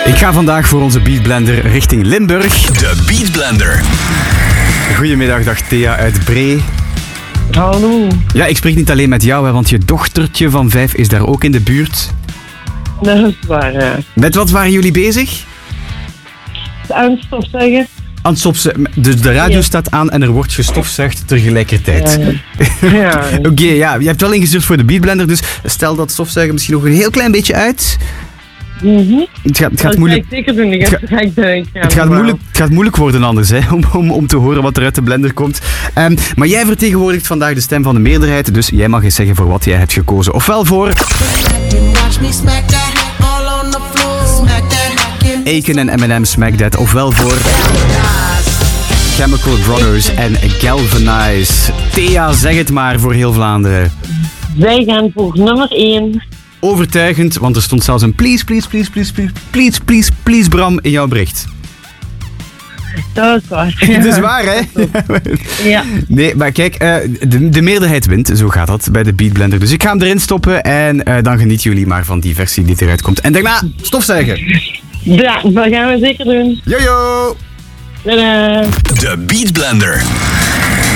Ik ga vandaag voor onze Beatblender richting Limburg. De Beatblender. Goedemiddag, dag Thea uit Bree. Hallo. Ja, ik spreek niet alleen met jou, hè, want je dochtertje van 5 is daar ook in de buurt. Dat is waar, ja. Met wat waren jullie bezig? Aan het stofzuigen. Aan het stofzuigen. Dus de radio staat aan en er wordt gestofzuigd tegelijkertijd. Ja. Oké, ja, je hebt wel ingestuurd voor de Beatblender, dus stel dat stofzuigen misschien nog een heel klein beetje uit. Het gaat Dat moeilijk. ga ik zeker doen. Het gaat moeilijk worden anders, hè, om te horen wat er uit de blender komt. Maar jij vertegenwoordigt vandaag de stem van de meerderheid, dus jij mag eens zeggen voor wat jij hebt gekozen. Ofwel voor Aiken en Eminem Smack That, ofwel voor Chemical Brothers en Galvanize. Thea, zeg het maar voor heel Vlaanderen. Wij gaan voor nummer 1. Overtuigend, want er stond zelfs een please Bram in jouw bericht. Dat is waar. Het is waar, hè? Ja. Nee, maar kijk, de meerderheid wint. Zo gaat dat bij de Beatblender. Dus ik ga hem erin stoppen en dan genieten jullie maar van die versie die eruit komt. En daarna stofzuigen. Ja, dat gaan we zeker doen. Jojo! Tada. De Beatblender.